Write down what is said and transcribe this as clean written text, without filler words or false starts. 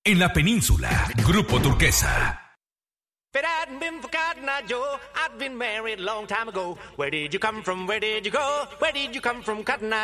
En la península, Grupo Turquesa. If it hadn't been for Cotton Eye Joe, I'd been married a long time ago. Where did you come from? Where did you go? Where did you come from, Cotton Eye